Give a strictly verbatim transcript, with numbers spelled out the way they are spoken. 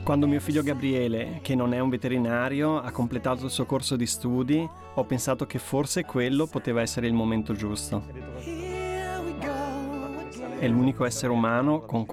Quando mio figlio Gabriele, che non è un veterinario, ha completato il suo corso di studi, ho pensato che forse quello poteva essere il momento giusto. È l'unico essere umano con cui